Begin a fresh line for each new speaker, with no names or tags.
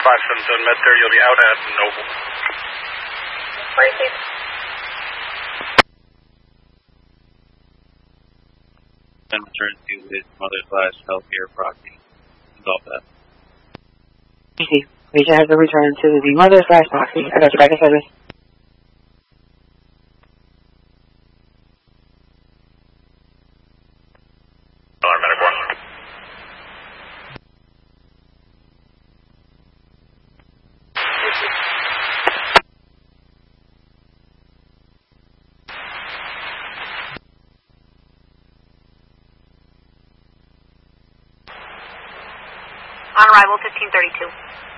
577 Med-Third, you'll be out at Noble.
And return to his mother/healthcare proxy. Resolve that.
Easy. Region has to return to the mother/proxy. I got you back in service.
Medic 1.
On arrival, 1532.